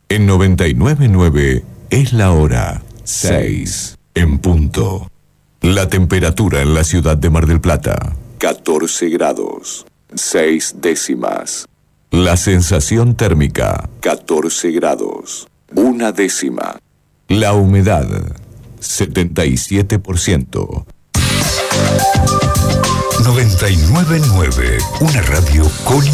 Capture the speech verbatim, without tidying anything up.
En noventa y nueve punto nueve es la hora seis en punto. La temperatura en la ciudad de Mar del Plata, catorce grados, seis décimas. La sensación térmica, catorce grados, una décima. La humedad, setenta y siete por ciento. noventa y nueve punto nueve, una radio con